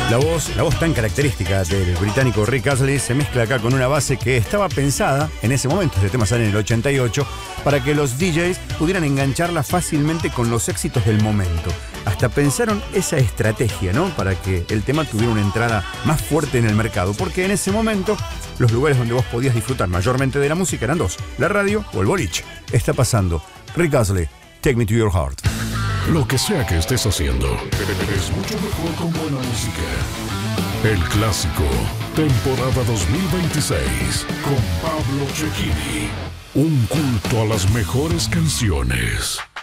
La voz tan característica del británico Rick Astley se mezcla acá con una base que estaba pensada en ese momento, este tema sale en el 88, para que los DJs pudieran engancharla fácilmente con los éxitos del momento. Hasta pensaron esa estrategia, ¿no? Para que el tema tuviera una entrada más fuerte en el mercado, porque en ese momento los lugares donde vos podías disfrutar mayormente de la música eran dos, la radio o el boliche. Está pasando Rick Astley, Take Me to Your Heart. Lo que sea que estés haciendo, es mucho mejor con buena música. El Clásico, temporada 2026, con Pablo Cecchini. Un culto a las mejores canciones.